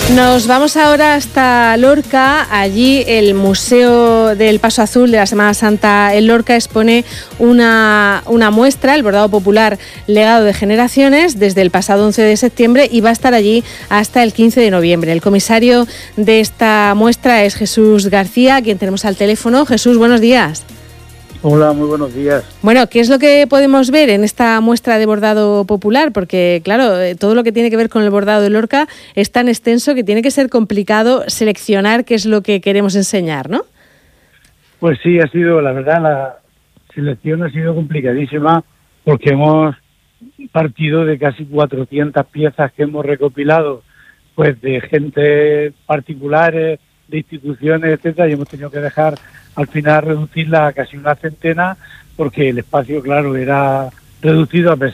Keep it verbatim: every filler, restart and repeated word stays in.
Nos vamos ahora hasta Lorca. Allí el Museo del Paso Azul de la Semana Santa en Lorca expone una, una muestra, el bordado popular legado de generaciones, desde el pasado once de septiembre y va a estar allí hasta el quince de noviembre. El comisario de esta muestra es Jesús García, a quien tenemos al teléfono. Jesús, buenos días. Hola, muy buenos días. Bueno, ¿qué es lo que podemos ver en esta muestra de bordado popular? Porque, claro, todo lo que tiene que ver con el bordado de Lorca es tan extenso que tiene que ser complicado seleccionar qué es lo que queremos enseñar, ¿no? Pues sí, ha sido, la verdad, la selección ha sido complicadísima porque hemos partido de casi cuatrocientas piezas que hemos recopilado, pues de gente particulares, de instituciones, etcétera, y hemos tenido que dejar al final reducirla a casi una centena porque el espacio, claro, era reducido a pesar